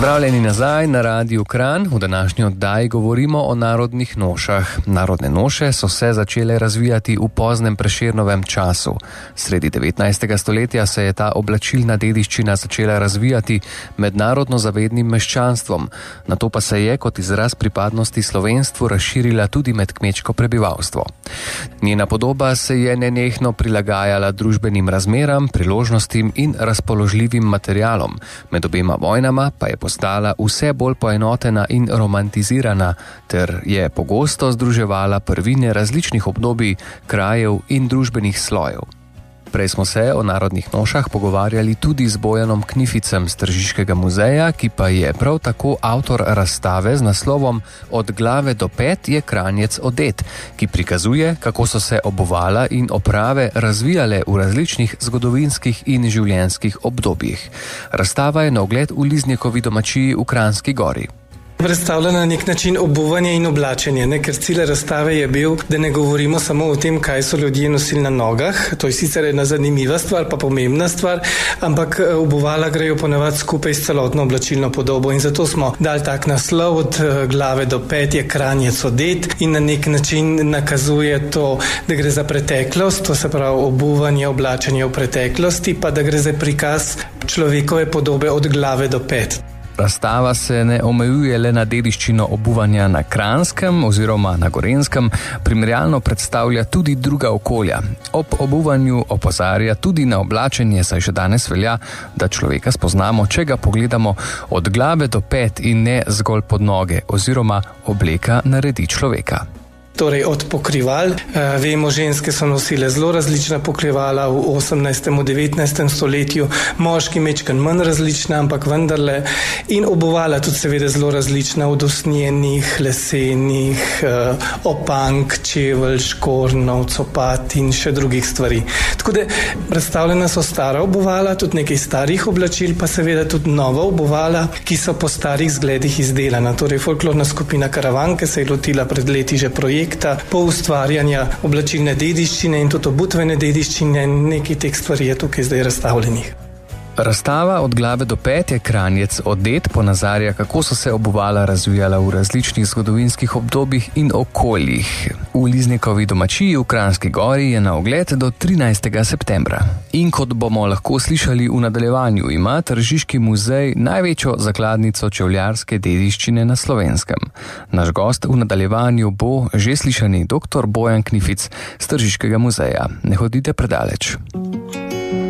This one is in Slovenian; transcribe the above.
Pozdravljeni nazaj na Radiu Kranj. V današnji oddaji govorimo o narodnih nošah. Narodne noše so se začele razvijati v poznem Prešernovem času. Sredi 19. stoletja se je ta oblačilna dediščina začela razvijati med narodno zavednim meščanstvom. Nato pa se je kot izraz pripadnosti slovenstvu razširila tudi med kmečko prebivalstvo. Njena podoba se je nenehno prilagajala družbenim razmeram, priložnostim in razpoložljivim materialom. Med obema vojnama pa je postala vse bolj poenotena in romantizirana ter je pogosto združevala prvine različnih obdobij, krajev in družbenih slojev. Prej smo se o narodnih nošah pogovarjali tudi z Bojanom Knificem z Tržiškega muzeja, ki pa je prav tako avtor razstave z naslovom Od glave do pet je Kranjec odet, ki prikazuje, kako so se obuvala in oprave razvijale v različnih zgodovinskih in življenjskih obdobjih. Razstava je na ogled v Liznjekovi domačiji v Kranjski Gori. Predstavlja na nek način obuvanje in oblačenje, ker cilj razstave je bil, da ne govorimo samo o tem, kaj so ljudje nosili na nogah, to je sicer ena zanimiva stvar, pa pomembna stvar, ampak obuvala grejo ponavadi skupaj s celotno oblačilno podobo in zato smo dali tak naslov Od glave do pet je Kranjec odet in na nek način nakazuje to, da gre za preteklost, to se pravi obuvanje, oblačenje v preteklosti, pa da gre za prikaz človekove podobe od glave do pet. Razstava se ne omejuje le na dediščino obuvanja na Kranjskem oziroma na Gorenjskem, primerjalno predstavlja tudi druga okolja. Ob obuvanju opozarja tudi na oblačenje, saj še danes velja, da človeka spoznamo, če ga pogledamo od glave do pet in ne zgolj pod noge, oziroma obleka naredi človeka. Torej od pokrival. Vemo, ženske so nosile zelo različna pokrivala v 18. in 19. stoletju, moški mečkan manj različna, ampak vendarle. In obuvala tudi seveda zelo različna, od usnjenih, lesenih, opank, čevelj, škornov, copat in še drugih stvari. Tako da predstavljena so stara obuvala, tudi nekaj starih oblačil, pa seveda tudi nova obuvala, ki so po starih zgledih izdelana. Torej folklorna skupina Karavanke se je lotila pred leti že projekta po ustvarjanja oblačilne dediščine in tudi obutvene dediščine, nekaj teh stvari je tukaj zdaj razstavljenih. Razstava Od glave do pet je Kranjec odet ponazarja, kako so se obuvala razvijala v različnih zgodovinskih obdobjih in okoljih. V Liznjekovi domačiji v Kranjski Gori je na ogled do 13. septembra. In kot bomo lahko slišali v nadaljevanju, ima Tržiški muzej največjo zakladnico čevljarske dediščine na Slovenskem. Naš gost v nadaljevanju bo že slišani dr. Bojan Knific z Tržiškega muzeja. Ne hodite predaleč.